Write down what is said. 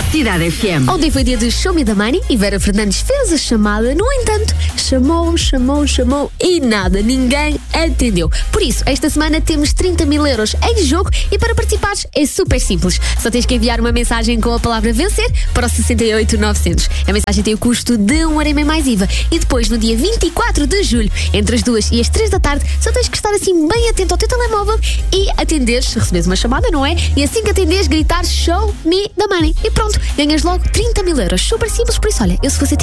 Cidade FM. Ontem foi dia de Show Me the Money e Vera Fernandes fez a chamada. No entanto, chamou e nada, ninguém atendeu. Por isso, esta semana temos 30 mil euros em jogo e para participares é super simples. Só tens que enviar uma mensagem com a palavra vencer para o 68900. A mensagem tem o custo de 1,5€ mais IVA. E depois, no dia 24 de julho, entre as 2 e as 3 da tarde, só tens que estar assim bem atento ao teu telemóvel e atenderes, receberes uma chamada, não é? E assim que atenderes, gritar Show Me the Money. E pronto, ganhas logo 30 mil euros. Super simples, por isso olha, eu se fosse